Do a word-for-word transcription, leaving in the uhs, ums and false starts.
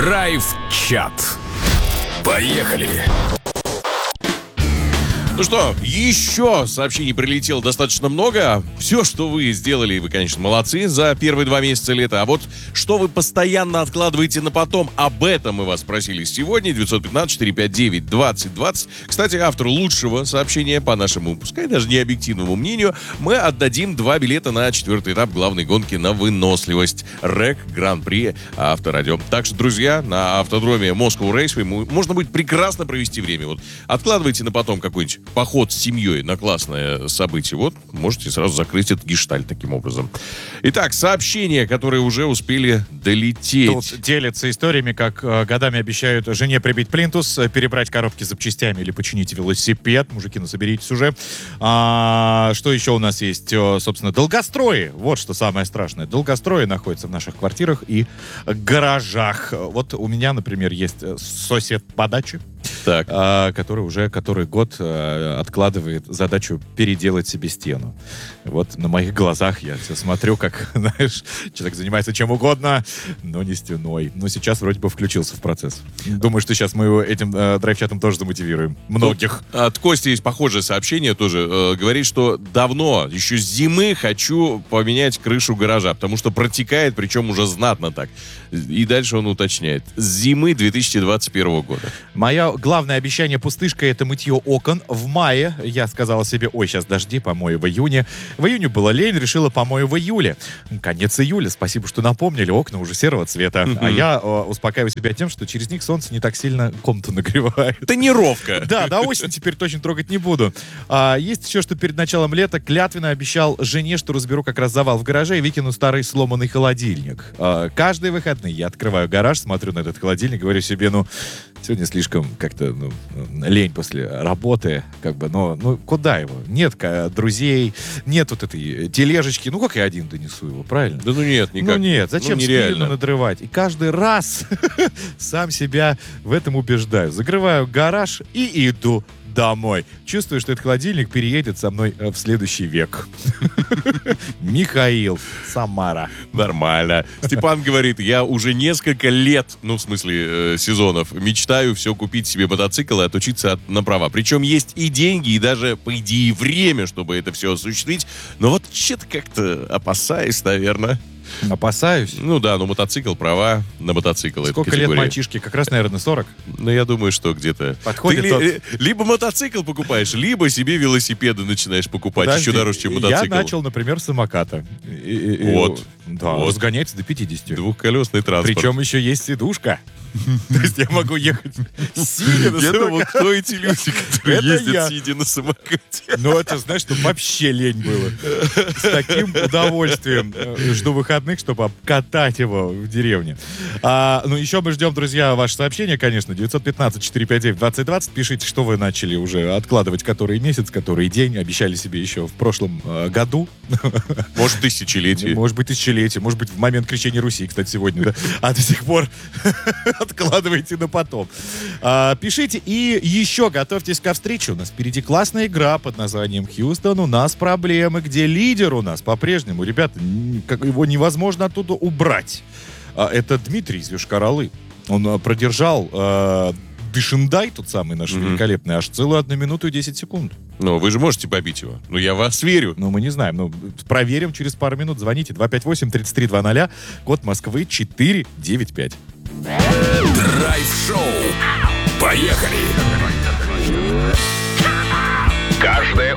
Драйв-чат. Поехали! Ну что, еще сообщений прилетело достаточно много. Все, что вы сделали, вы, конечно, молодцы за первые два месяца лета. А вот что вы постоянно откладываете на потом, об этом мы вас спросили сегодня. девятьсот пятнадцать четыреста пятьдесят девять двадцать двадцать. Кстати, автору лучшего сообщения, по нашему, пускай даже не объективному мнению, мы отдадим два билета на четвертый этап главной гонки на выносливость. РЭК Гран-при Авторадио. Так что, друзья, на автодроме Moscow Raceway можно будет прекрасно провести время. Вот откладывайте на потом какой-нибудь поход с семьей на классное событие. Вот, можете сразу закрыть этот гештальт таким образом. Итак, сообщения, которые уже успели долететь. Тут делятся историями, как э, годами обещают жене прибить плинтус, перебрать коробки с запчастями или починить велосипед. Мужики, ну соберитесь уже. А, что еще у нас есть? О, собственно, долгострои. Вот что самое страшное. Долгострои находятся в наших квартирах и гаражах. Вот у меня, например, есть сосед по даче, Так. а, который уже который год а, откладывает задачу переделать себе стену. Вот на моих глазах я все смотрю, как, знаешь, человек занимается чем угодно, но не стеной. Но сейчас вроде бы включился в процесс. Думаю, что сейчас мы его этим э, драйв-чатом тоже замотивируем. Многих. Тут от Кости есть похожее сообщение тоже. Э, говорит, что давно, еще с зимы хочу поменять крышу гаража, потому что протекает, причем уже знатно так. И дальше он уточняет. С зимы две тысячи двадцать первого года. Мое главное обещание пустышка — это мытье окон. В мае я сказала себе: ой, сейчас дожди, помою в июне. В июне было лень, решила помою в июле. Конец июля, спасибо, что напомнили, окна уже серого цвета. Mm-hmm. А я о, успокаиваю себя тем, что через них солнце не так сильно комнату нагревает. Тонировка. Да, до осени теперь точно трогать не буду. А, есть еще, что перед началом лета клятвенно обещал жене, что разберу как раз завал в гараже и выкину старый сломанный холодильник. А, каждые выходные я открываю гараж, смотрю на этот холодильник, говорю себе: ну, сегодня слишком как-то ну, лень после работы, как бы, но ну, куда его? Нет друзей, нет вот этой тележечки. Ну, как я один донесу его, правильно? Да ну нет, никак. Ну нет, зачем ну, спину надрывать? И каждый раз сам себя в этом убеждаю. Закрываю гараж и иду домой. Чувствую, что этот холодильник переедет со мной в следующий век. Михаил, Самара. Нормально. Степан говорит: я уже несколько лет, ну, в смысле, э, сезонов, мечтаю все купить себе мотоцикл и отучиться от, на права. Причем есть и деньги, и даже, по идее, время, чтобы это все осуществить. Но вот что-то как-то опасаюсь, наверное. Опасаюсь. Ну да, ну мотоцикл, права на мотоцикл. Сколько лет мальчишке? Как раз, наверное, сорок. Ну, я думаю, что где-то... Подходит Ты тот... ли, либо мотоцикл покупаешь, либо себе велосипеды начинаешь покупать. Подожди, еще дороже, чем мотоцикл. Я начал, например, с самоката. И, и, вот. И, да, вот. разгоняется до пятидесяти. Двухколесный транспорт. Причем еще есть сидушка. То есть я могу ехать сидя на Я самокате. думал, кто эти люди, которые Это ездят, я. сидя на самокате. Ну, это, знаешь, что вообще лень было. С таким удовольствием э, жду выходных, чтобы обкатать его в деревне. А, ну, еще мы ждем, друзья, ваше сообщение, конечно. девятьсот пятнадцать четыреста пятьдесят девять двадцать двадцать. Пишите, что вы начали уже откладывать, который месяц, который день. Обещали себе еще в прошлом э, году. Может, тысячелетие. Может быть, тысячелетие. Может быть, в момент крещения Руси, кстати, сегодня, да. А до сих пор откладывайте на потом. А, пишите. И еще готовьтесь ко встрече. У нас впереди классная игра под названием «Хьюстон. У нас проблемы», где лидер у нас по-прежнему, ребята, как его невозможно оттуда убрать. А, это Дмитрий из Йошкар-Олы. Он а, продержал а, Дышиндай, тот самый наш mm-hmm. великолепный, аж целую одну минуту и десять секунд. Ну, вы же можете побить его. Ну, я вас верю. Ну, мы не знаем. Ну, проверим через пару минут. Звоните два пять восемь тридцать три двадцать, код Москвы четыре девять пять. Драйв-шоу. Поехали!